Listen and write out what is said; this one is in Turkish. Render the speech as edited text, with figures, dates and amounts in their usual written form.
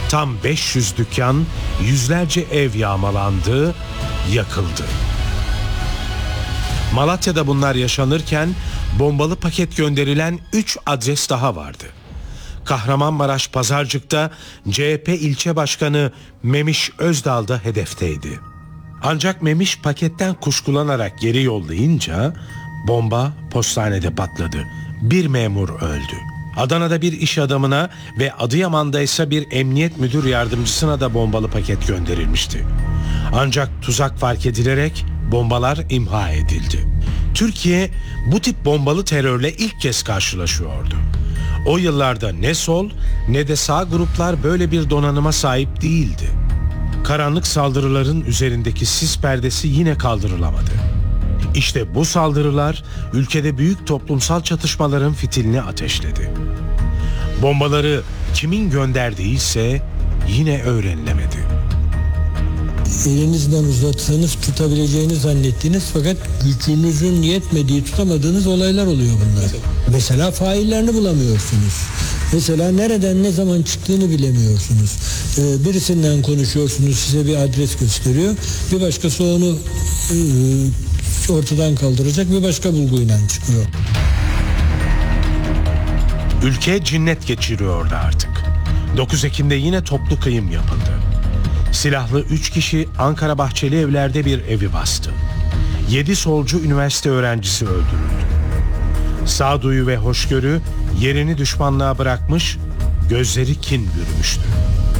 Tam 500 dükkan, yüzlerce ev yağmalandı, yakıldı. Malatya'da bunlar yaşanırken bombalı paket gönderilen 3 adres daha vardı. Kahramanmaraş Pazarcık'ta CHP ilçe başkanı Memiş Özdal da hedefteydi. Ancak Memiş paketten kuşkulanarak geri yollayınca bomba postanede patladı. Bir memur öldü. Adana'da bir iş adamına ve Adıyaman'da ise bir emniyet müdür yardımcısına da bombalı paket gönderilmişti. Ancak tuzak fark edilerek bombalar imha edildi. Türkiye bu tip bombalı terörle ilk kez karşılaşıyordu. O yıllarda ne sol ne de sağ gruplar böyle bir donanıma sahip değildi. Karanlık saldırıların üzerindeki sis perdesi yine kaldırılamadı. İşte bu saldırılar ülkede büyük toplumsal çatışmaların fitilini ateşledi. Bombaları kimin gönderdiği ise yine öğrenilemedi. Elinizden uzattığınız, tutabileceğini zannettiğiniz fakat gücünüzün yetmediği, tutamadığınız olaylar oluyor bunlar. Mesela faillerini bulamıyorsunuz. Mesela nereden ne zaman çıktığını bilemiyorsunuz. Birisinden konuşuyorsunuz, size bir adres gösteriyor. Bir başkası onu ortadan kaldıracak, bir başka bulguyla çıkıyor. Ülke cinnet geçiriyordu artık. 9 Ekim'de yine toplu kıyım yapıldı. Silahlı 3 kişi Ankara Bahçelievler'de bir evi bastı. 7 solcu üniversite öğrencisi öldürüldü. Sağduyu ve hoşgörü yerini düşmanlığa bırakmış, gözleri kin bürümüştü.